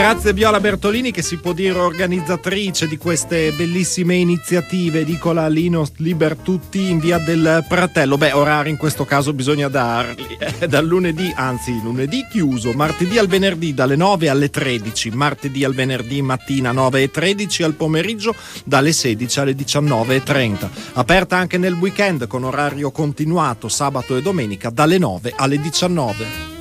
Grazie Viola Bertolini, che si può dire organizzatrice di queste bellissime iniziative Edicola Linos Liber Tutti in via del Pratello. Orari in questo caso bisogna darli, dal lunedì, anzi lunedì chiuso, martedì al venerdì dalle 9 alle 13, martedì al venerdì mattina 9 e 13, al pomeriggio dalle 16 alle 19:30. Aperta anche nel weekend con orario continuato sabato e domenica dalle 9 alle 19.